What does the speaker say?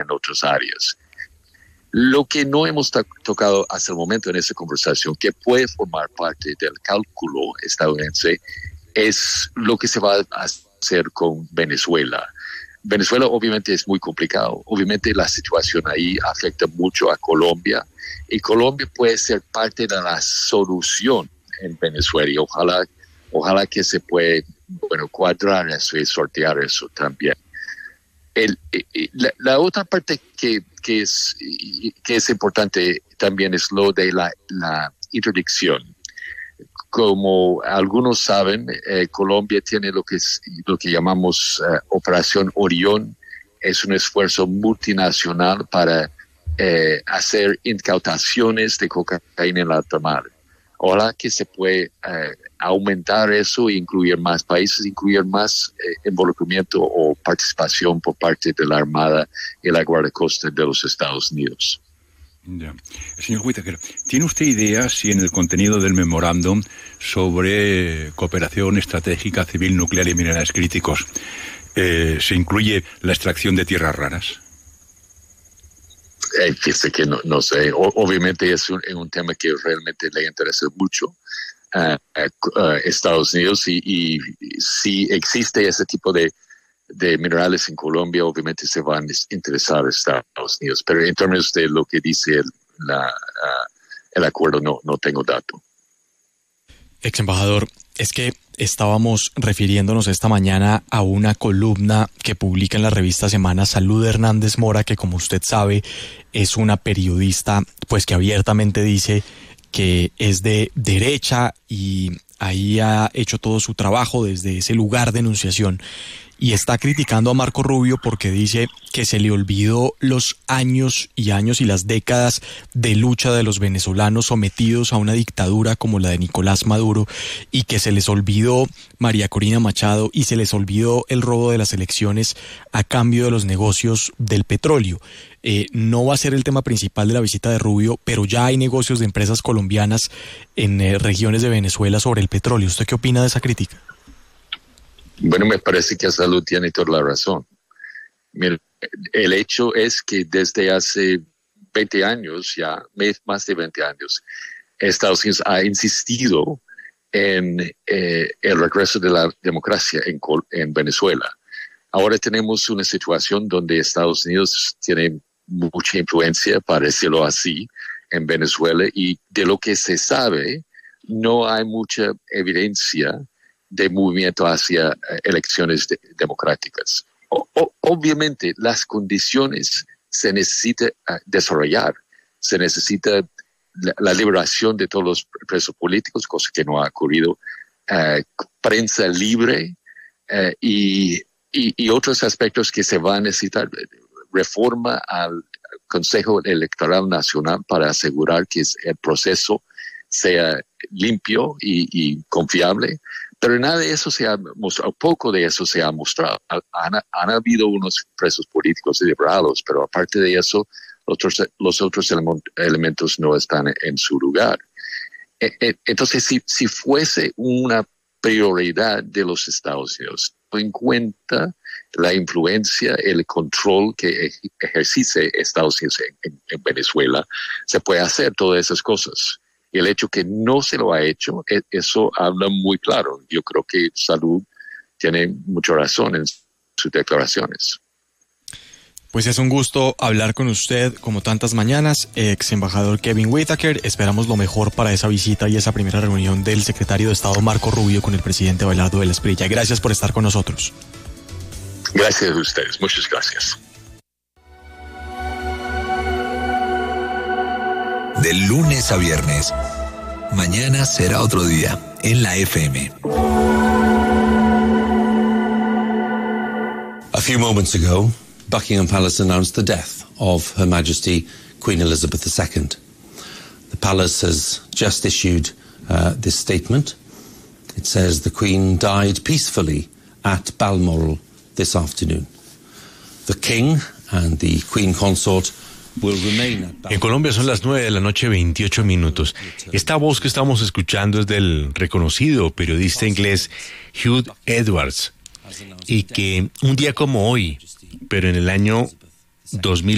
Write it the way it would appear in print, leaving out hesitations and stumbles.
en otras áreas. Lo que no hemos tocado hasta el momento en esta conversación, que puede formar parte del cálculo estadounidense, es lo que se va a hacer con Venezuela. Venezuela obviamente es muy complicado. Obviamente la situación ahí afecta mucho a Colombia y Colombia puede ser parte de la solución en Venezuela y ojalá que se pueda cuadrar eso y sortear eso también. La otra parte que es importante también es lo de la interdicción. Como algunos saben, Colombia tiene lo que llamamos Operación Orión. Es un esfuerzo multinacional para hacer incautaciones de cocaína en la alta mar. Ojalá que se puede aumentar eso e incluir más países, incluir más involucramiento o participación por parte de la Armada y la Guardia Costera de los Estados Unidos. Ya. Señor Whitaker, ¿tiene usted idea si en el contenido del memorándum sobre cooperación estratégica civil, nuclear y minerales críticos se incluye la extracción de tierras raras? Fíjese que no sé. Obviamente es un tema que realmente le interesa mucho a Estados Unidos y si existe ese tipo de minerales en Colombia, obviamente se van a interesar a Estados Unidos. Pero en términos de lo que dice el acuerdo, no tengo dato. Ex embajador, es que estábamos refiriéndonos esta mañana a una columna que publica en la revista Semana Salud Hernández Mora, que como usted sabe es una periodista pues que abiertamente dice que es de derecha y ahí ha hecho todo su trabajo desde ese lugar de enunciación. Y está criticando a Marco Rubio porque dice que se le olvidó los años y las décadas de lucha de los venezolanos sometidos a una dictadura como la de Nicolás Maduro y que se les olvidó María Corina Machado y se les olvidó el robo de las elecciones a cambio de los negocios del petróleo. No va a ser el tema principal de la visita de Rubio, pero ya hay negocios de empresas colombianas en regiones de Venezuela sobre el petróleo. ¿Usted qué opina de esa crítica? Bueno, me parece que Salud tiene toda la razón. Mira, el hecho es que desde hace 20 años, ya más de 20 años, Estados Unidos ha insistido en el regreso de la democracia en Venezuela. Ahora tenemos una situación donde Estados Unidos tiene mucha influencia, para decirlo así, en Venezuela y de lo que se sabe, no hay mucha evidencia de movimiento hacia elecciones democráticas. Obviamente, las condiciones se necesita desarrollar. Se necesita la liberación de todos los presos políticos, cosa que no ha ocurrido, prensa libre y otros aspectos que se van a necesitar. Reforma al Consejo Electoral Nacional para asegurar que el proceso sea limpio y confiable. Pero nada de eso se ha mostrado, poco de eso se ha mostrado. Han habido unos presos políticos liberados, pero aparte de eso, los otros elementos no están en su lugar. Entonces, si fuese una prioridad de los Estados Unidos, en cuenta la influencia, el control que ejerce Estados Unidos en Venezuela, se puede hacer todas esas cosas. Y el hecho que no se lo ha hecho, eso habla muy claro. Yo creo que Salud tiene mucha razón en sus declaraciones. Pues es un gusto hablar con usted como tantas mañanas, ex embajador Kevin Whitaker. Esperamos lo mejor para esa visita y esa primera reunión del secretario de Estado Marco Rubio con el presidente Abelardo de la Espriella. Gracias por estar con nosotros. Gracias a ustedes, muchas gracias. De lunes a viernes. Mañana será otro día en la FM. A few moments ago, Buckingham Palace announced the death of Her Majesty Queen Elizabeth II. The palace has just issued this statement. It says the Queen died peacefully at Balmoral this afternoon. The King and the Queen Consort. En Colombia son las 9:28 p.m. Esta voz que estamos escuchando es del reconocido periodista inglés Hugh Edwards, y que un día como hoy, pero en el año 2000